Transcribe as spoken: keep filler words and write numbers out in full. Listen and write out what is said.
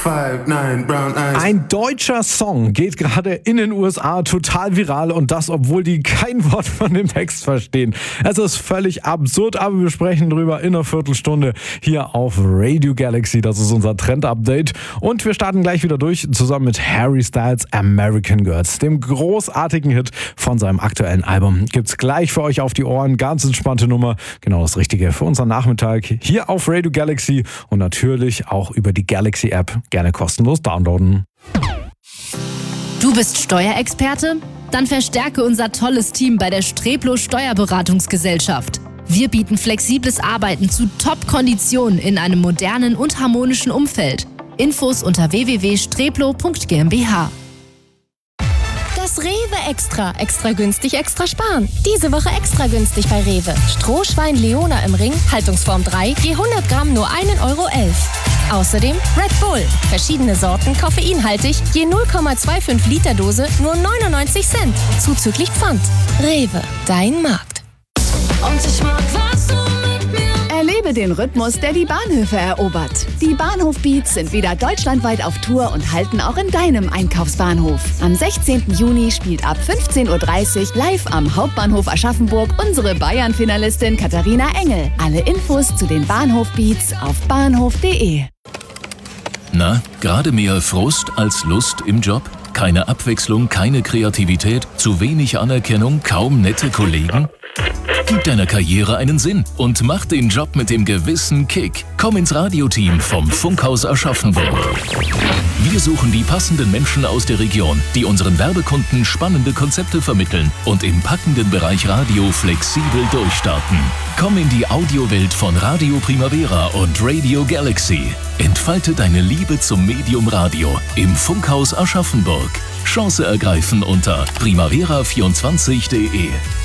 five, nine, brown eyes. Ein deutscher Song geht gerade in den U S A total viral und das, obwohl die kein Wort von dem Text verstehen. Es ist völlig absurd, aber wir sprechen drüber in einer Viertelstunde hier auf Radio Galaxy. Das ist unser Trend-Update und wir starten gleich wieder durch zusammen mit Harry Styles American Girls, dem großartigen Hit von seinem aktuellen Album. Gibt's gleich für euch auf die Ohren, ganz entspannte Nummer, genau das Richtige für unseren Nachmittag hier auf Radio Galaxy und natürlich auch über die Galaxy App. Gerne kostenlos downloaden. Du bist Steuerexperte? Dann verstärke unser tolles Team bei der Streplo Steuerberatungsgesellschaft. Wir bieten flexibles Arbeiten zu Top-Konditionen in einem modernen und harmonischen Umfeld. Infos unter w w w punkt streplo punkt g m b h. Das Rewe Extra. Extra günstig, extra sparen. Diese Woche extra günstig bei Rewe. Strohschwein Leona im Ring, Haltungsform drei, je hundert Gramm nur ein Euro elf. Außerdem Red Bull. Verschiedene Sorten, koffeinhaltig, je null Komma fünfundzwanzig Liter Dose, nur neunundneunzig Cent. Zuzüglich Pfand. Rewe, dein Markt. Und ich mag, was du mit mir. Erlebe den Rhythmus, der die Bahnhöfe erobert. Die Bahnhof-Beats sind wieder deutschlandweit auf Tour und halten auch in deinem Einkaufsbahnhof. Am sechzehnten Juni spielt ab fünfzehn Uhr dreißig live am Hauptbahnhof Aschaffenburg unsere Bayern-Finalistin Katharina Engel. Alle Infos zu den Bahnhof-Beats auf bahnhof punkt de. Na, gerade mehr Frust als Lust im Job? Keine Abwechslung, keine Kreativität, zu wenig Anerkennung, kaum nette Kollegen? Gib deiner Karriere einen Sinn und mach den Job mit dem gewissen Kick. Komm ins Radioteam vom Funkhaus Aschaffenburg. Wir suchen die passenden Menschen aus der Region, die unseren Werbekunden spannende Konzepte vermitteln und im packenden Bereich Radio flexibel durchstarten. Komm in die Audiowelt von Radio Primavera und Radio Galaxy. Entfalte deine Liebe zum Medium Radio im Funkhaus Aschaffenburg. Chance ergreifen unter primavera vierundzwanzig punkt de.